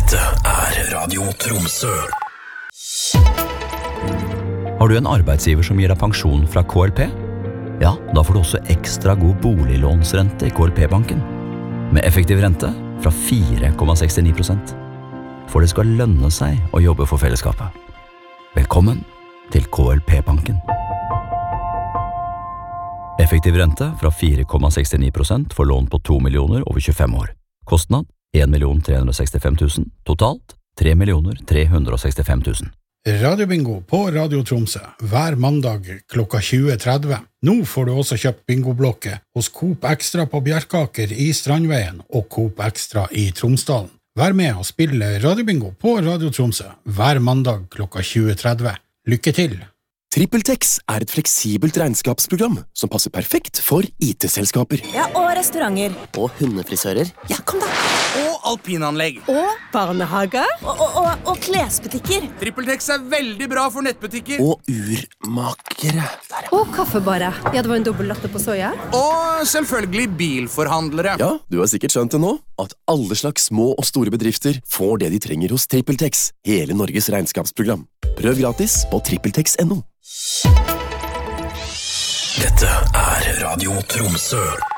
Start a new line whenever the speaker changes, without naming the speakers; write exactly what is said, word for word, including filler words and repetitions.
Dette er Radio Tromsø.
Har du en arbeidsgiver som gir deg pensjon fra K L P? Ja, da får du også ekstra god boliglånsrente i K L P-banken. Med effektiv rente fra fire komma sekstini prosent. For det skal lønne seg å jobbe for fellesskapet. Velkommen til K L P-banken. Effektiv rente fra fire komma sekstini prosent for lån på to millioner over tjuefem år. Kostnad en million tre hundre og sekstifem tusen, totalt tre millioner tre hundre og sekstifem tusen.
Radiobingo på Radio Tromsø, hver mandag klokka tjue tretti. Nå får du også kjøpt bingoblokke hos Coop Extra på Bjerkaker i Strandveien og Coop Extra i Tromsdalen. Vær med og spille Radiobingo på Radio Tromsø, hver mandag klokka tjue tretti. Lykke til!
TrippelTex er et fleksibelt regnskapsprogram som passer perfekt for I T-selskaper.
Ja, og restauranter.
Og hundefrisører. Ja, kom da!
Og alpinanlegg.
Og barnehager. Og, og, og, og klesbutikker.
TrippelTex er veldig bra for nettbutikker.
Og urmakere. Der, ja.
Og kaffebare. Ja, det var en dobbelt latte på soja.
Og selvfølgelig bilforhandlere.
Ja, du har sikkert skjønt det nå, at alle slags små og store bedrifter får det de trenger hos TrippelTex, hele Norges regnskapsprogram. Prøv gratis på trippeltex punktum no.
Dette er Radio Tromsø.